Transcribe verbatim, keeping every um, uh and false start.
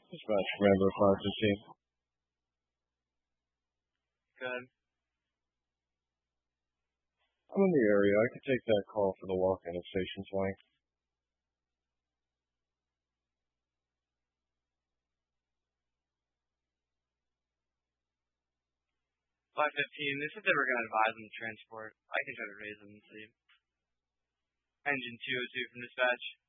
Dispatch Commander five fifteen. Good. I'm in the area. I could take that call for the walk-in at Station Flank. five fifteen, they said they were going to advise them to transport. I can try to raise them and see. Engine two oh two from dispatch.